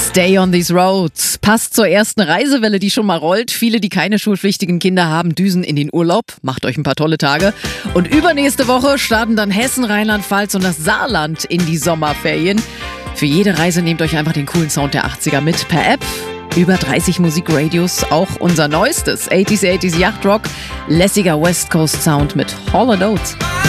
Stay on these roads. Passt zur ersten Reisewelle, die schon mal rollt. Viele, die keine schulpflichtigen Kinder haben, düsen in den Urlaub. Macht euch ein paar tolle Tage. Und übernächste Woche starten dann Hessen, Rheinland-Pfalz und das Saarland in die Sommerferien. Für jede Reise nehmt euch einfach den coolen Sound der 80er mit per App. Über 30 Musikradios, auch unser neuestes 80s Yachtrock, lässiger West Coast Sound mit Hall & Oates.